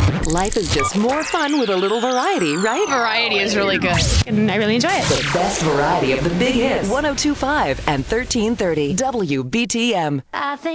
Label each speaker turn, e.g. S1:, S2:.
S1: Life is just more fun with a little variety, right?
S2: Variety is really good. And I really enjoy it.
S1: The best variety of the big hits. 102.5 and 1330 WBTM.
S3: I think